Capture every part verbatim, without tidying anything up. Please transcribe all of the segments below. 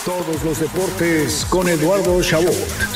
Todos los deportes con Eduardo Chabot.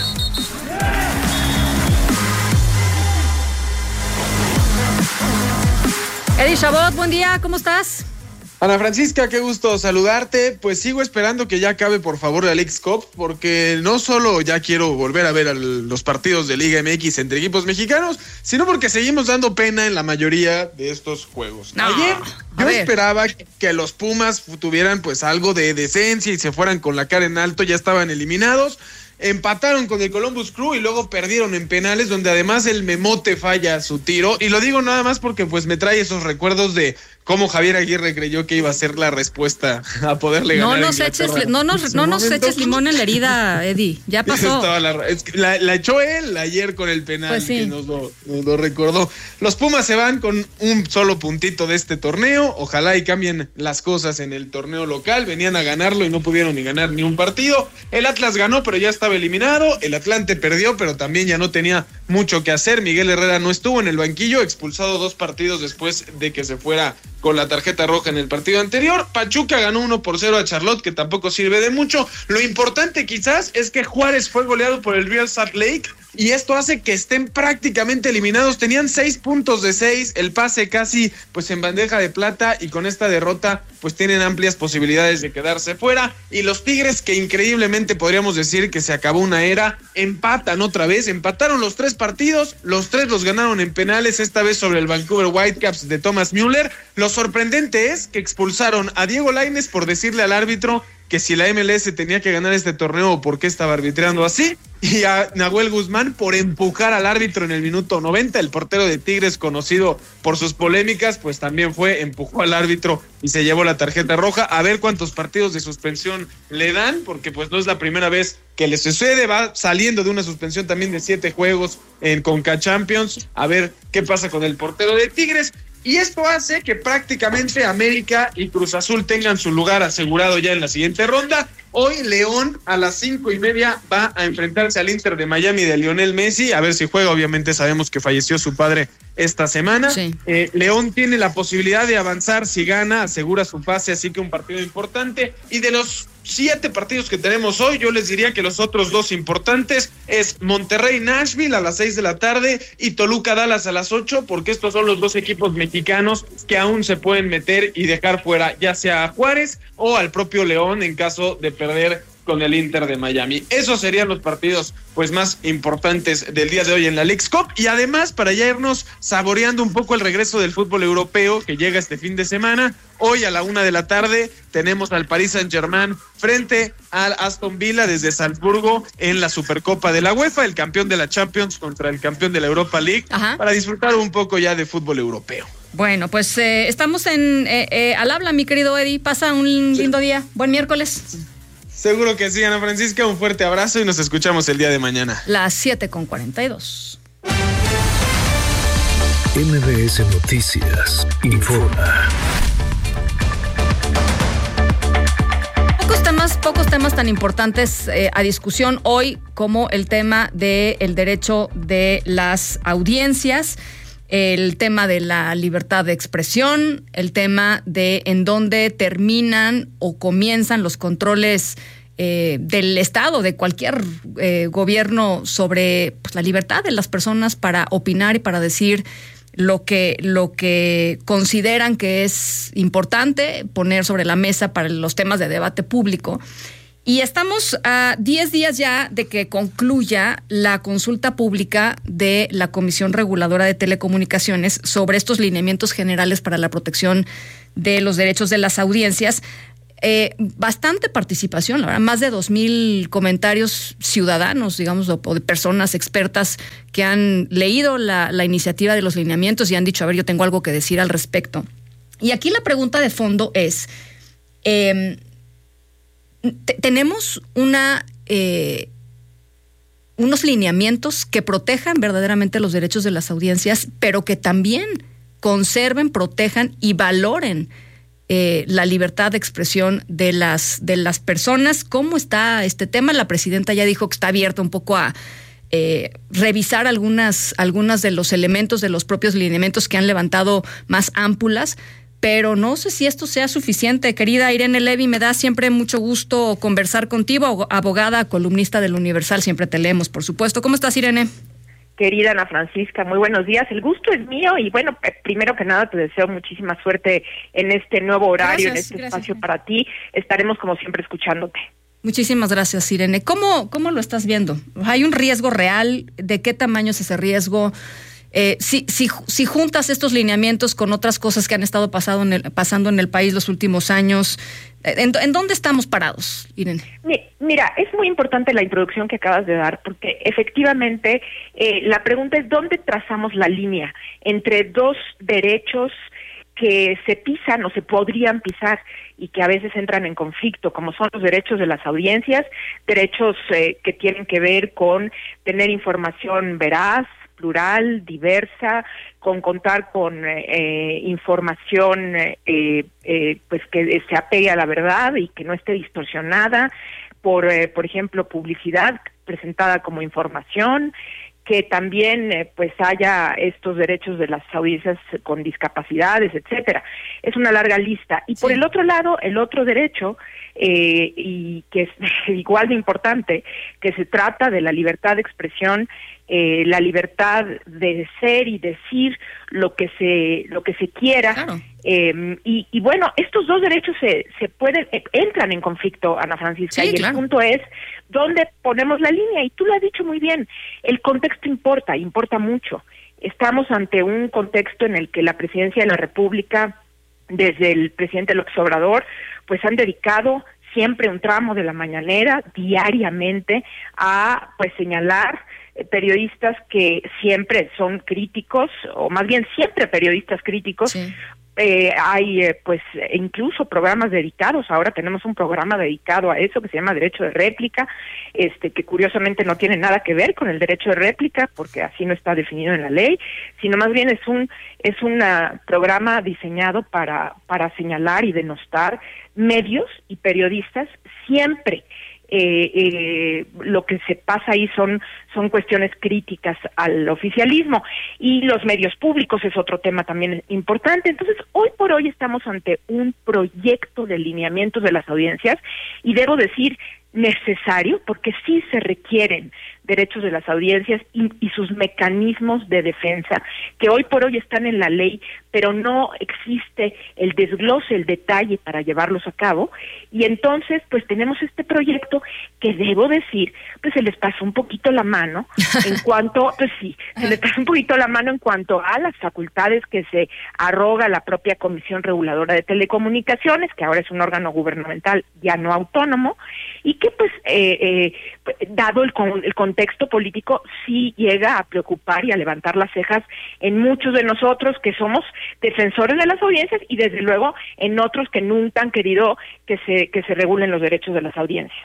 Eddie Chabot, buen día, ¿cómo estás? Ana Francisca, qué gusto saludarte. Pues sigo esperando que ya acabe, por favor, la Leagues Cup, porque no solo ya quiero volver a ver a los partidos de Liga M X entre equipos mexicanos, sino porque seguimos dando pena en la mayoría de estos juegos. No, Ayer yo ver. esperaba que los Pumas tuvieran pues algo de decencia y se fueran con la cara en alto, ya estaban eliminados. Empataron con el Columbus Crew y luego perdieron en penales, donde además el Memote falla su tiro, y lo digo nada más porque pues me trae esos recuerdos de cómo Javier Aguirre creyó que iba a ser la respuesta a poderle ganar. No nos eches, no nos, no nos eches limón en la herida, Eddie, ya pasó. La, es que la, la echó él ayer con el penal, pues sí, que nos lo, nos lo recordó. Los Pumas se van con un solo puntito de este torneo, ojalá y cambien las cosas en el torneo local, venían a ganarlo y no pudieron ni ganar ni un partido. El Atlas ganó, pero ya estaba eliminado, el Atlante perdió, pero también ya no tenía mucho que hacer. Miguel Herrera no estuvo en el banquillo, expulsado dos partidos después de que se fuera con la tarjeta roja en el partido anterior. Pachuca ganó uno por cero a Charlotte, que tampoco sirve de mucho. Lo importante quizás es que Juárez fue goleado por el Real Salt Lake, y esto hace que estén prácticamente eliminados. Tenían seis puntos de seis, el pase casi pues en bandeja de plata, y con esta derrota pues tienen amplias posibilidades de quedarse fuera. Y los Tigres, que increíblemente podríamos decir que se acabó una era, empatan otra vez, empataron los tres partidos, los tres los ganaron en penales, esta vez sobre el Vancouver Whitecaps de Thomas Müller. Lo sorprendente es que expulsaron a Diego Lainez por decirle al árbitro que si la M L S tenía que ganar este torneo o por qué estaba arbitrando así, y a Nahuel Guzmán por empujar al árbitro en el minuto noventa. El portero de Tigres, conocido por sus polémicas, pues también fue, empujó al árbitro y se llevó la tarjeta roja. A ver cuántos partidos de suspensión le dan, porque pues no es la primera vez que le sucede, va saliendo de una suspensión también de siete juegos en Conca Champions. A ver qué pasa con el portero de Tigres. Y esto hace que prácticamente América y Cruz Azul tengan su lugar asegurado ya en la siguiente ronda. Hoy León a las cinco y media va a enfrentarse al Inter de Miami de Lionel Messi, a ver si juega. Obviamente sabemos que falleció su padre esta semana. Sí. Eh, León tiene la posibilidad de avanzar si gana, asegura su pase, así que un partido importante. Y de los siete partidos que tenemos hoy, yo les diría que los otros dos importantes es Monterrey-Nashville a las seis de la tarde y Toluca-Dallas a las ocho, porque estos son los dos equipos mexicanos que aún se pueden meter y dejar fuera ya sea a Juárez o al propio León en caso de perder con el Inter de Miami. Esos serían los partidos pues más importantes del día de hoy en la Leagues Cup, y además para ya irnos saboreando un poco el regreso del fútbol europeo que llega este fin de semana. Hoy a la una de la tarde tenemos al Paris Saint-Germain frente al Aston Villa desde Salzburgo en la Supercopa de la UEFA, el campeón de la Champions contra el campeón de la Europa League. Ajá. Para disfrutar un poco ya de fútbol europeo. Bueno, pues eh, estamos en eh, eh, al habla, mi querido Eddie. Pasa un lindo día. Buen miércoles. Seguro que sí, Ana Francisca, un fuerte abrazo y nos escuchamos el día de mañana. Las siete con cuarenta y dos. M B S Noticias informa. Pocos temas, pocos temas tan importantes eh, a discusión hoy como el tema del derecho de las audiencias, el tema de la libertad de expresión, el tema de en dónde terminan o comienzan los controles eh, del Estado, de cualquier eh, gobierno sobre pues, la libertad de las personas para opinar y para decir lo que, lo que consideran que es importante poner sobre la mesa para los temas de debate público. Y estamos a diez días ya de que concluya la consulta pública de la Comisión Reguladora de Telecomunicaciones sobre estos lineamientos generales para la protección de los derechos de las audiencias. Eh, bastante participación, la verdad, más de dos mil comentarios ciudadanos, digamos, o de personas expertas que han leído la, la iniciativa de los lineamientos y han dicho, a ver, yo tengo algo que decir al respecto. Y aquí la pregunta de fondo es... Eh, tenemos una eh, unos lineamientos que protejan verdaderamente los derechos de las audiencias, pero que también conserven, protejan y valoren eh, la libertad de expresión de las de las personas. ¿Cómo está este tema? La presidenta ya dijo que está abierta un poco a eh, revisar algunas algunas de los elementos de los propios lineamientos que han levantado más ámpulas. pero no sé si esto sea suficiente. Querida Irene Levy, me da siempre mucho gusto conversar contigo, abogada, columnista del Universal, siempre te leemos, por supuesto. ¿Cómo estás, Irene? Querida Ana Francisca, muy buenos días. El gusto es mío y bueno, primero que nada te deseo muchísima suerte en este nuevo horario, gracias, en este gracias. espacio para ti. Estaremos como siempre escuchándote. Muchísimas gracias, Irene. ¿Cómo, cómo lo estás viendo? ¿Hay un riesgo real? ¿De qué tamaño es ese riesgo? Eh, si, si, si juntas estos lineamientos con otras cosas que han estado pasado en el, pasando en el país los últimos años, ¿en, en dónde estamos parados, Irene? Mira, es muy importante la introducción que acabas de dar, porque efectivamente eh, la pregunta es ¿dónde trazamos la línea entre dos derechos que se pisan o se podrían pisar y que a veces entran en conflicto, como son los derechos de las audiencias, derechos eh, que tienen que ver con tener información veraz, plural, diversa, con contar con eh, información eh, eh, pues que se apegue a la verdad y que no esté distorsionada por, eh, por ejemplo, publicidad presentada como información, que también eh, pues haya estos derechos de las audiencias con discapacidades, etcétera. Es una larga lista. Y sí. Por el otro lado, el otro derecho, eh, y que es igual de importante, que se trata de la libertad de expresión, eh, la libertad de ser y decir lo que se lo que se quiera. Claro. Eh, y, y bueno, estos dos derechos se, se pueden, eh, entran en conflicto, Ana Francisca, sí, y claro. El punto es dónde ponemos la línea, y tú lo has dicho muy bien, el contexto importa, importa mucho. Estamos ante un contexto en el que la Presidencia de la República, desde el presidente López Obrador, pues han dedicado siempre un tramo de la mañanera, diariamente, a pues señalar periodistas que siempre son críticos, o más bien siempre periodistas críticos. Sí. Eh, hay eh, pues incluso programas dedicados. Ahora tenemos un programa dedicado a eso que se llama Derecho de Réplica, este que curiosamente no tiene nada que ver con el derecho de réplica, porque así no está definido en la ley, sino más bien es un es un programa diseñado para para señalar y denostar medios y periodistas siempre. Eh, eh, lo que se pasa ahí son son cuestiones críticas al oficialismo, y los medios públicos es otro tema también importante. Entonces, hoy por hoy estamos ante un proyecto de lineamientos de las audiencias, y debo decir necesario, porque sí se requieren derechos de las audiencias y, y sus mecanismos de defensa, que hoy por hoy están en la ley, pero no existe el desglose, el detalle para llevarlos a cabo. Y entonces, pues tenemos este proyecto que, debo decir, pues se les pasó un poquito la mano en cuanto, pues sí, se les pasó un poquito la mano en cuanto a las facultades que se arroga la propia Comisión Reguladora de Telecomunicaciones, que ahora es un órgano gubernamental ya no autónomo, y que pues, eh, eh, dado el, con, el contexto político, sí llega a preocupar y a levantar las cejas en muchos de nosotros que somos defensores de las audiencias, y desde luego en otros que nunca han querido que se que se regulen los derechos de las audiencias.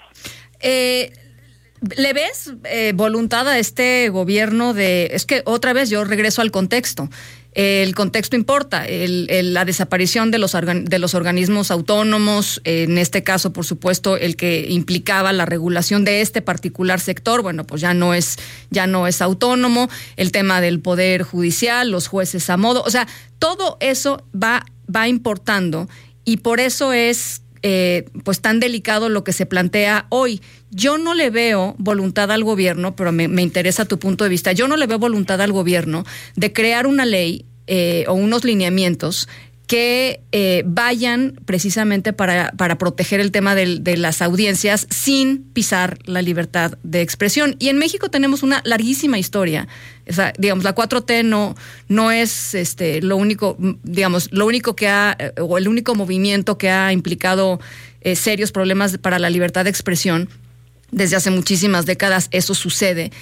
Eh, ¿Le ves eh, voluntad a este gobierno de...? Es que otra vez yo regreso al contexto. El contexto importa, el, el, la desaparición de los, organ, de los organismos autónomos, en este caso, por supuesto, el que implicaba la regulación de este particular sector, bueno, pues ya no es, ya no es autónomo, el tema del poder judicial, los jueces a modo, o sea, todo eso va, va importando, y por eso es eh, pues tan delicado lo que se plantea hoy. Yo no le veo voluntad al gobierno, pero me, me interesa tu punto de vista, yo no le veo voluntad al gobierno de crear una ley eh, o unos lineamientos que eh, vayan precisamente para, para proteger el tema de, de las audiencias sin pisar la libertad de expresión. Y en México tenemos una larguísima historia. O sea, digamos, la cuatro T no, no es este lo único, digamos, lo único que ha, o el único movimiento que ha implicado eh, serios problemas para la libertad de expresión. Desde hace muchísimas décadas eso sucede,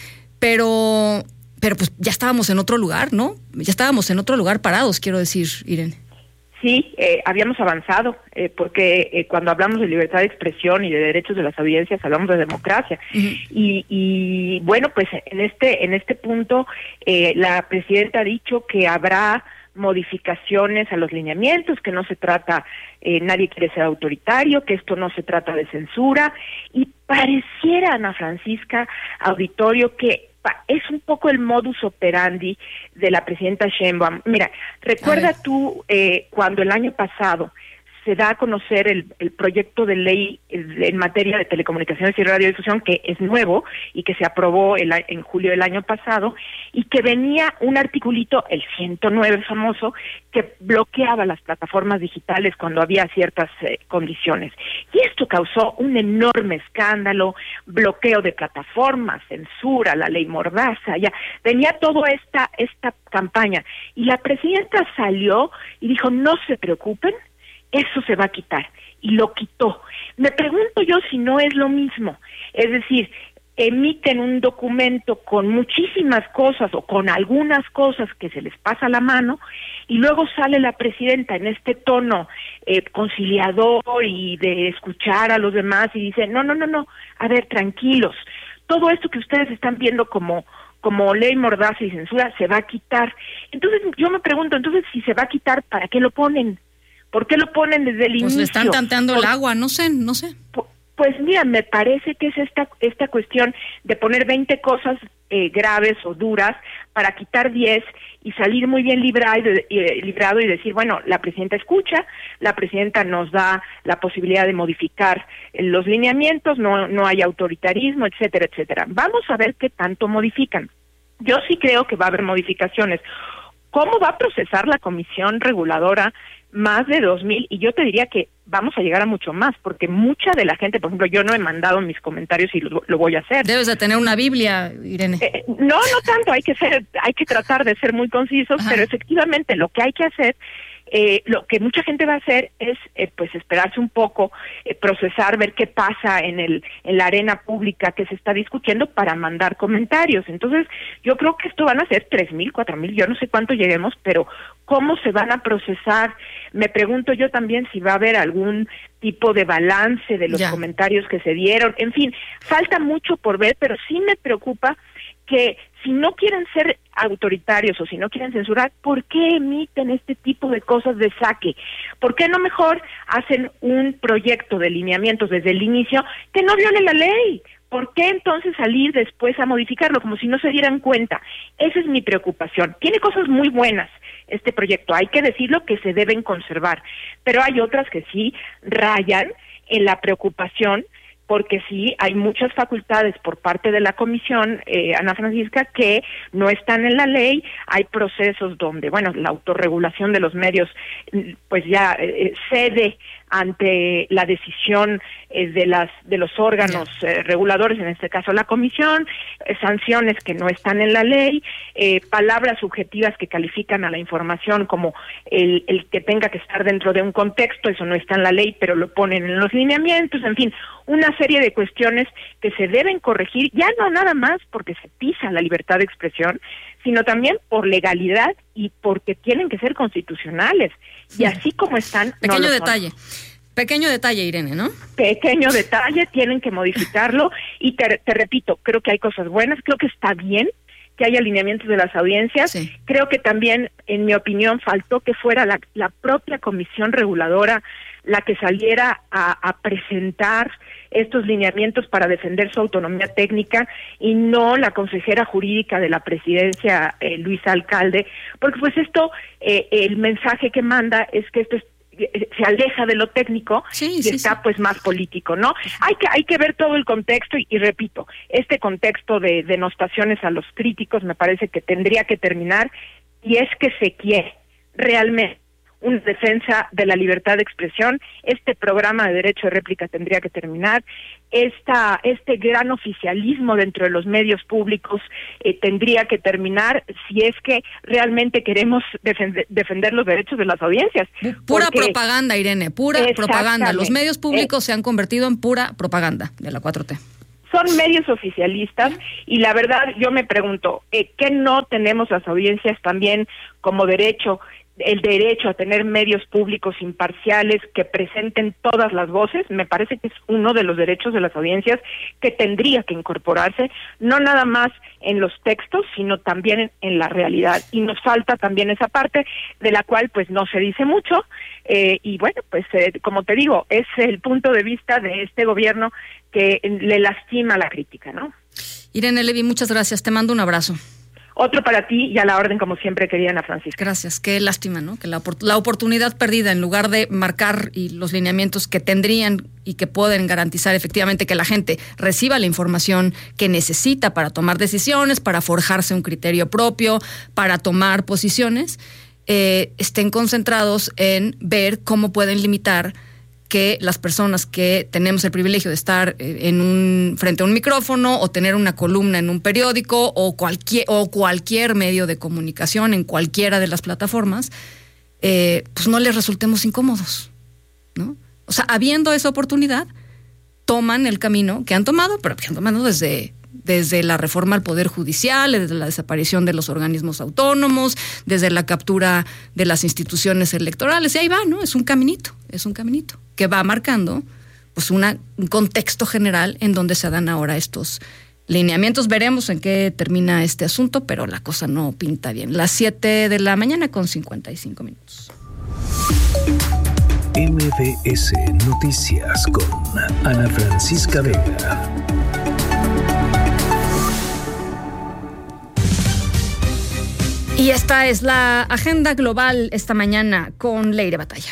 pero, pero pues ya estábamos en otro lugar, ¿no? Ya estábamos en otro lugar parados, quiero decir, Irene. Sí, eh, habíamos avanzado, eh, porque eh, cuando hablamos de libertad de expresión y de derechos de las audiencias, hablamos de democracia. Uh-huh. Y, y bueno, pues en este en este punto eh, la presidenta ha dicho que habrá modificaciones a los lineamientos, que no se trata, eh, nadie quiere ser autoritario, que esto no se trata de censura, y pareciera, Ana Francisca, auditorio, que es un poco el modus operandi de la presidenta Sheinbaum. Mira, recuerda tú eh, cuando el año pasado se da a conocer el, el proyecto de ley en materia de telecomunicaciones y radiodifusión, que es nuevo y que se aprobó el, en julio del año pasado, y que venía un articulito, el ciento nueve famoso, que bloqueaba las plataformas digitales cuando había ciertas eh, condiciones. Y esto causó un enorme escándalo, bloqueo de plataformas, censura, la ley Mordaza, ya venía toda esta, esta campaña. Y la presidenta salió y dijo, no se preocupen, eso se va a quitar, y lo quitó. Me pregunto yo si no es lo mismo, es decir, emiten un documento con muchísimas cosas o con algunas cosas que se les pasa la mano, y luego sale la presidenta en este tono eh, conciliador y de escuchar a los demás y dice, no, no, no, no, a ver, tranquilos, todo esto que ustedes están viendo como como ley Mordaza y censura se va a quitar. Entonces yo me pregunto, entonces si se va a quitar, ¿para qué lo ponen? ¿Por qué lo ponen desde el pues inicio? Pues le están tanteando Por, el agua, no sé, no sé. Pues mira, me parece que es esta esta cuestión de poner veinte cosas eh, graves o duras para quitar diez y salir muy bien librado, eh, librado y decir, bueno, la presidenta escucha, la presidenta nos da la posibilidad de modificar los lineamientos, no, no hay autoritarismo, etcétera, etcétera. Vamos a ver qué tanto modifican. Yo sí creo que va a haber modificaciones. ¿Cómo va a procesar la comisión reguladora más de dos mil? Y yo te diría que vamos a llegar a mucho más, porque mucha de la gente, por ejemplo, yo no he mandado mis comentarios y lo, lo voy a hacer. Debes de tener una Biblia, Irene. Eh, no, no tanto, hay que ser, hay que tratar de ser muy concisos, Ajá. pero efectivamente lo que hay que hacer, eh, lo que mucha gente va a hacer es, eh, pues, esperarse un poco, eh, procesar, ver qué pasa en el, en la arena pública que se está discutiendo para mandar comentarios. Entonces, yo creo que esto van a ser tres mil, cuatro mil, yo no sé cuánto lleguemos, pero ¿cómo se van a procesar? Me pregunto yo también si va a haber algún tipo de balance de los ya. comentarios que se dieron. En fin, falta mucho por ver, pero sí me preocupa que si no quieren ser autoritarios o si no quieren censurar, ¿por qué emiten este tipo de cosas de saque? ¿Por qué no mejor hacen un proyecto de lineamientos desde el inicio que no viole la ley? ¿Por qué entonces salir después a modificarlo como si no se dieran cuenta? Esa es mi preocupación. Tiene cosas muy buenas este proyecto, hay que decirlo, que se deben conservar, pero hay otras que sí rayan en la preocupación, porque sí hay muchas facultades por parte de la comisión, eh, Ana Francisca, que no están en la ley. Hay procesos donde, bueno, la autorregulación de los medios pues ya eh, cede ante la decisión eh, de las de los órganos eh, reguladores, en este caso la comisión, eh, sanciones que no están en la ley, eh, palabras subjetivas que califican a la información como el, el que tenga que estar dentro de un contexto, eso no está en la ley, pero lo ponen en los lineamientos, en fin, una serie de cuestiones que se deben corregir, ya no nada más porque se pisa la libertad de expresión, sino también por legalidad y porque tienen que ser constitucionales. Y así como están, pequeño no lo detalle. son. Pequeño detalle, Irene, ¿no? Pequeño detalle, tienen que modificarlo y te, te repito, creo que hay cosas buenas, creo que está bien que haya alineamientos de las audiencias. Sí. Creo que también, en mi opinión, faltó que fuera la, la propia comisión reguladora la que saliera a, a presentar estos lineamientos para defender su autonomía técnica y no la consejera jurídica de la presidencia, eh, Luisa Alcalde, porque pues esto, eh, el mensaje que manda es que esto es se aleja de lo técnico sí, y sí, está sí. pues más político, ¿no? Hay que hay que ver todo el contexto y, y repito, este contexto de denostaciones a los críticos me parece que tendría que terminar, y es que se quiere realmente una defensa de la libertad de expresión. Este programa de derecho de réplica tendría que terminar. Esta, este gran oficialismo dentro de los medios públicos eh, tendría que terminar si es que realmente queremos defender, defender los derechos de las audiencias. Pura porque, propaganda, Irene, pura propaganda. Los medios públicos eh, se han convertido en pura propaganda de la cuatro T. Son medios oficialistas y la verdad yo me pregunto, eh, ¿qué no tenemos las audiencias también como derecho? El derecho a tener medios públicos imparciales que presenten todas las voces, me parece que es uno de los derechos de las audiencias que tendría que incorporarse, no nada más en los textos, sino también en, en la realidad. Y nos falta también esa parte de la cual pues no se dice mucho, eh, y bueno, pues eh, como te digo, es el punto de vista de este gobierno que le lastima la crítica, ¿no? Irene Levy, muchas gracias. Te mando un abrazo. Otro para ti y a la orden, como siempre, querida Ana Francisca. Gracias. Qué lástima, ¿no? Que la, la oportunidad perdida, en lugar de marcar y los lineamientos que tendrían y que pueden garantizar efectivamente que la gente reciba la información que necesita para tomar decisiones, para forjarse un criterio propio, para tomar posiciones, eh, estén concentrados en ver cómo pueden limitar que las personas que tenemos el privilegio de estar en un frente a un micrófono o tener una columna en un periódico o cualquier o cualquier medio de comunicación en cualquiera de las plataformas, eh, pues no les resultemos incómodos, ¿no? O sea, habiendo esa oportunidad, toman el camino que han tomado, pero que han tomado desde desde la reforma al Poder Judicial, desde la desaparición de los organismos autónomos, desde la captura de las instituciones electorales, y ahí va, ¿no? Es un caminito, es un caminito que va marcando pues una, un contexto general en donde se dan ahora estos lineamientos. Veremos en qué termina este asunto, pero la cosa no pinta bien. Las siete de la mañana con cincuenta y cinco minutos. M B S Noticias con Ana Francisca Vega. Y esta es la agenda global esta mañana con Leire Batalla.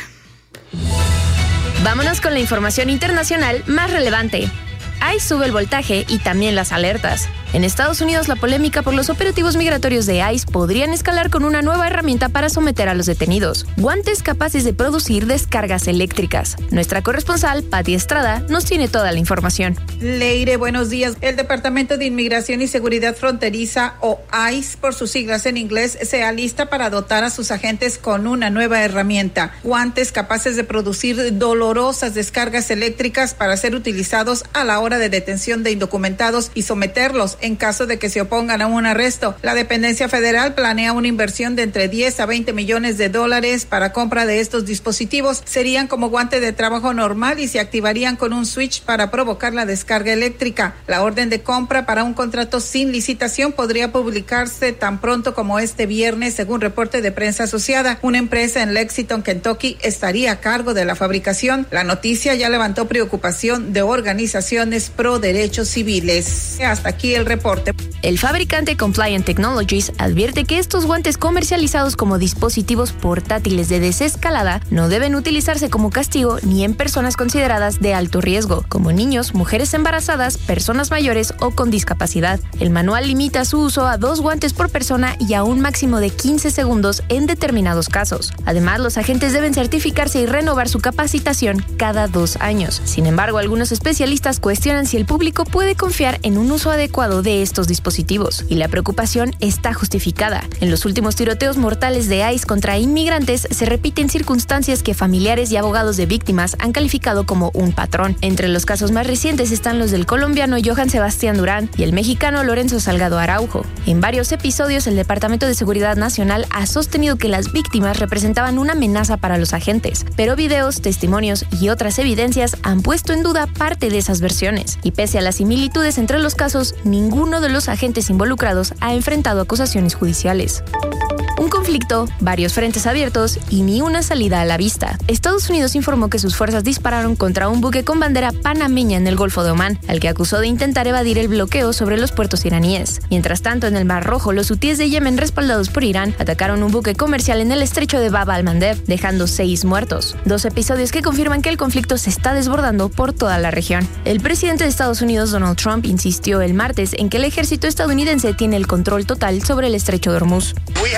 Vámonos con la información internacional más relevante. I C E sube el voltaje y también las alertas. En Estados Unidos, la polémica por los operativos migratorios de I C E podrían escalar con una nueva herramienta para someter a los detenidos: guantes capaces de producir descargas eléctricas. Nuestra corresponsal, Pati Estrada, nos tiene toda la información. Leire, buenos días. El Departamento de Inmigración y Seguridad Fronteriza, o I C E por sus siglas en inglés, se alista para dotar a sus agentes con una nueva herramienta: guantes capaces de producir dolorosas descargas eléctricas para ser utilizados a la hora de detención de indocumentados y someterlos en caso de que se opongan a un arresto. La dependencia federal planea una inversión de entre diez a veinte millones de dólares para compra de estos dispositivos. Serían como guante de trabajo normal y se activarían con un switch para provocar la descarga eléctrica. La orden de compra para un contrato sin licitación podría publicarse tan pronto como este viernes, según reporte de prensa asociada. Una empresa en Lexington, Kentucky, estaría a cargo de la fabricación. La noticia ya levantó preocupación de organizaciones pro derechos civiles. Hasta aquí el reporte. El fabricante Compliant Technologies advierte que estos guantes comercializados como dispositivos portátiles de desescalada no deben utilizarse como castigo ni en personas consideradas de alto riesgo, como niños, mujeres embarazadas, personas mayores o con discapacidad. El manual limita su uso a dos guantes por persona y a un máximo de quince segundos en determinados casos. Además, los agentes deben certificarse y renovar su capacitación cada dos años. Sin embargo, algunos especialistas cuestionan si el público puede confiar en un uso adecuado de estos dispositivos, y la preocupación está justificada. En los últimos tiroteos mortales de I C E contra inmigrantes se repiten circunstancias que familiares y abogados de víctimas han calificado como un patrón. Entre los casos más recientes están los del colombiano Johan Sebastián Durán y el mexicano Lorenzo Salgado Araujo. En varios episodios, el Departamento de Seguridad Nacional ha sostenido que las víctimas representaban una amenaza para los agentes, pero videos, testimonios y otras evidencias han puesto en duda parte de esas versiones. Y pese a las similitudes entre los casos, ninguno de los agentes involucrados ha enfrentado acusaciones judiciales. Un conflicto, varios frentes abiertos y ni una salida a la vista. Estados Unidos informó que sus fuerzas dispararon contra un buque con bandera panameña en el Golfo de Omán, al que acusó de intentar evadir el bloqueo sobre los puertos iraníes. Mientras tanto, en el Mar Rojo, los hutíes de Yemen, respaldados por Irán, atacaron un buque comercial en el estrecho de Bab al-Mandeb, dejando seis muertos. Dos episodios que confirman que el conflicto se está desbordando por toda la región. El presidente de Estados Unidos, Donald Trump, insistió el martes en que el ejército estadounidense tiene el control total sobre el estrecho de Hormuz.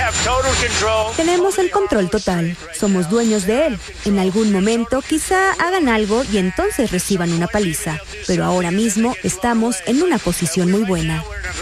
Tenemos el control total. Somos dueños de él. En algún momento quizá hagan algo y entonces reciban una paliza. Pero ahora mismo estamos en una posición muy buena.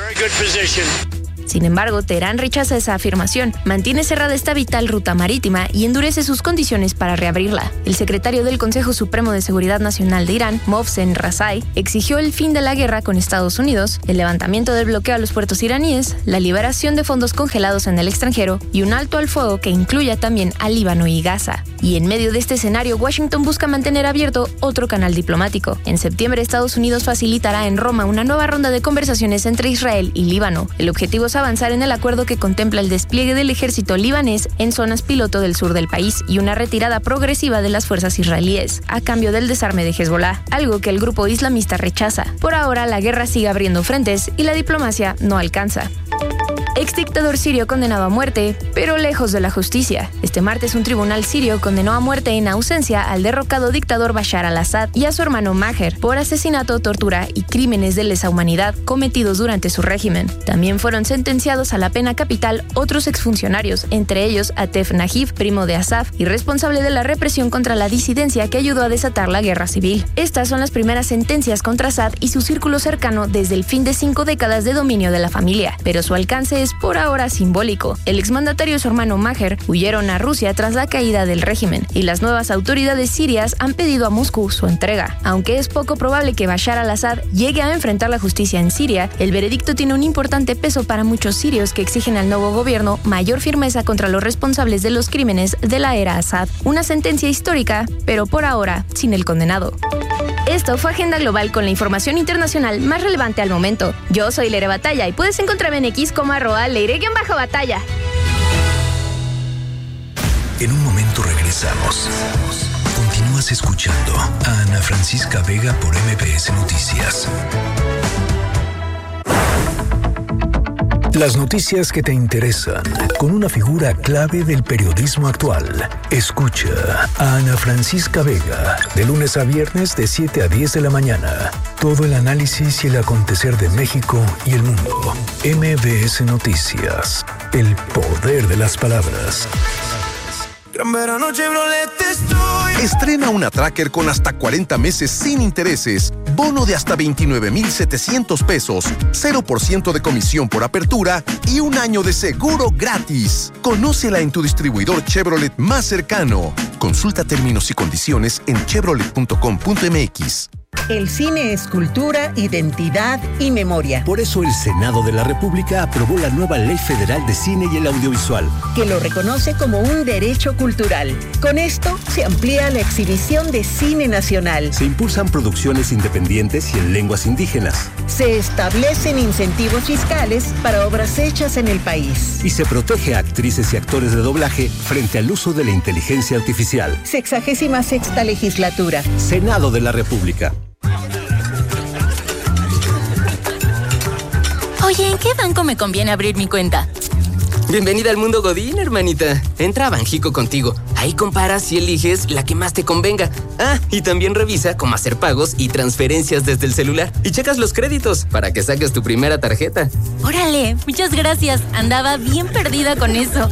Sin embargo, Teherán rechaza esa afirmación, mantiene cerrada esta vital ruta marítima y endurece sus condiciones para reabrirla. El secretario del Consejo Supremo de Seguridad Nacional de Irán, Mohsen Razai, exigió el fin de la guerra con Estados Unidos, el levantamiento del bloqueo a los puertos iraníes, la liberación de fondos congelados en el extranjero y un alto al fuego que incluya también a Líbano y Gaza. Y en medio de este escenario, Washington busca mantener abierto otro canal diplomático. En septiembre, Estados Unidos facilitará en Roma una nueva ronda de conversaciones entre Israel y Líbano. El objetivo es buscamos avanzar en el acuerdo que contempla el despliegue del ejército libanés en zonas piloto del sur del país y una retirada progresiva de las fuerzas israelíes, a cambio del desarme de Hezbollah, algo que el grupo islamista rechaza. Por ahora, la guerra sigue abriendo frentes y la diplomacia no alcanza. Exdictador sirio condenado a muerte, pero lejos de la justicia. Este martes un tribunal sirio condenó a muerte en ausencia al derrocado dictador Bashar al-Assad y a su hermano Maher por asesinato, tortura y crímenes de lesa humanidad cometidos durante su régimen. También fueron sentenciados a la pena capital otros exfuncionarios, entre ellos Atef Najib, primo de Assad y responsable de la represión contra la disidencia que ayudó a desatar la guerra civil. Estas son las primeras sentencias contra Assad y su círculo cercano desde el fin de cinco décadas de dominio de la familia, pero su alcance es por ahora simbólico. El exmandatario y su hermano Maher huyeron a Rusia tras la caída del régimen, y las nuevas autoridades sirias han pedido a Moscú su entrega. Aunque es poco probable que Bashar al-Assad llegue a enfrentar la justicia en Siria, el veredicto tiene un importante peso para muchos sirios que exigen al nuevo gobierno mayor firmeza contra los responsables de los crímenes de la era Assad. Una sentencia histórica, pero por ahora sin el condenado. Esto fue Agenda Global con la información internacional más relevante al momento. Yo soy Leire Batalla y puedes encontrarme en X como arroba Leire-Batalla. En un momento regresamos. Continúas escuchando a Ana Francisca Vega por M B S Noticias. Las noticias que te interesan, con una figura clave del periodismo actual. Escucha a Ana Francisca Vega, de lunes a viernes de siete a diez de la mañana. Todo el análisis y el acontecer de México y el mundo. M B S Noticias, el poder de las palabras. Gran verano Chevrolet estoy. Estrena una Tracker con hasta cuarenta meses sin intereses, bono de hasta veintinueve mil setecientos pesos, cero por ciento de comisión por apertura y un año de seguro gratis. Conócela en tu distribuidor Chevrolet más cercano. Consulta términos y condiciones en chevrolet punto com punto m x. El cine es cultura, identidad y memoria. Por eso el Senado de la República aprobó la nueva Ley Federal de Cine y el Audiovisual, que lo reconoce como un derecho cultural. Con esto se amplía la exhibición de cine nacional. Se impulsan producciones independientes y en lenguas indígenas. Se establecen incentivos fiscales para obras hechas en el país. Y se protege a actrices y actores de doblaje frente al uso de la inteligencia artificial. Sexagésima sexta legislatura. Senado de la República. Oye, ¿en qué banco me conviene abrir mi cuenta? Bienvenida al mundo Godín, hermanita. Entra a Banjico Contigo. Ahí comparas y eliges la que más te convenga. Ah, y también revisa cómo hacer pagos y transferencias desde el celular. Y checas los créditos para que saques tu primera tarjeta. ¡Órale! Muchas gracias. Andaba bien perdida con eso.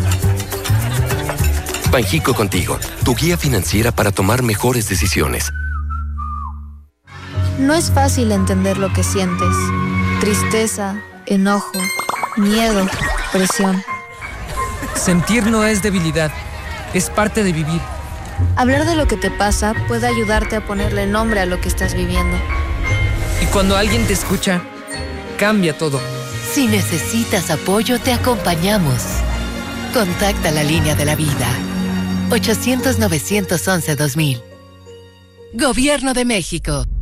Banjico Contigo, tu guía financiera para tomar mejores decisiones. No es fácil entender lo que sientes. Tristeza, enojo, miedo, presión. Sentir no es debilidad, es parte de vivir. Hablar de lo que te pasa puede ayudarte a ponerle nombre a lo que estás viviendo. Y cuando alguien te escucha, cambia todo. Si necesitas apoyo, te acompañamos. Contacta la línea de la vida. ochocientos, novecientos once, dos mil. Gobierno de México.